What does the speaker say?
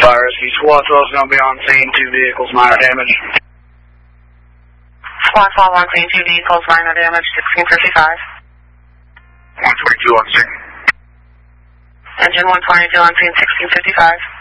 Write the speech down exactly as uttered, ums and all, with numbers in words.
R S V SWAT twelve is going to be on scene, two vehicles, minor damage. SWAT twelve on scene, two vehicles, minor damage, sixteen fifty-five. one twenty-two on scene. Engine one twenty-two on scene, sixteen fifty-five.